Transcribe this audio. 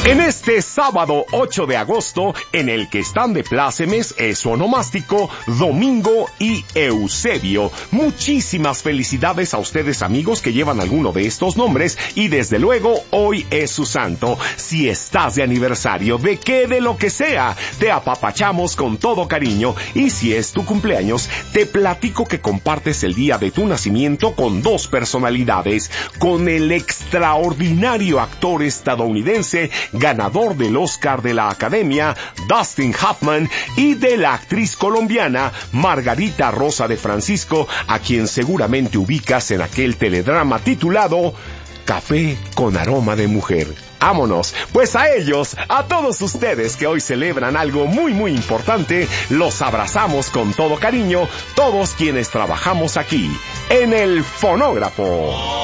En este sábado 8 de agosto, en el que están de plácemes es onomástico Domingo y Eusebio. Muchísimas felicidades a ustedes, amigos, que llevan alguno de estos nombres, y desde luego hoy es su santo. Si estás de aniversario, de qué, de lo que sea, te apapachamos con todo cariño, y si es tu cumpleaños, te platico que compartes el día de tu nacimiento con dos personalidades, con el extraordinario actor estadounidense ganador del Oscar de la Academia, Dustin Hoffman, y de la actriz colombiana Margarita Rosa de Francisco, a quien seguramente ubicas en aquel teledrama titulado Café con aroma de mujer. ¡Vámonos! Pues a ellos, a todos ustedes que hoy celebran algo muy muy importante, los abrazamos con todo cariño, todos quienes trabajamos aquí, en el Fonógrafo.